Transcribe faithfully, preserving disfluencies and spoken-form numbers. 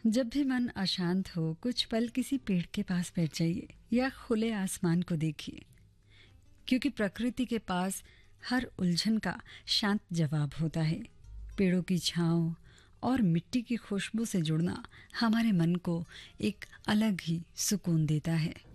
जब भी मन अशांत हो, कुछ पल किसी पेड़ के पास बैठ जाइए या खुले आसमान को देखिए, क्योंकि प्रकृति के पास हर उलझन का शांत जवाब होता है। पेड़ों की छांव और मिट्टी की खुशबू से जुड़ना हमारे मन को एक अलग ही सुकून देता है।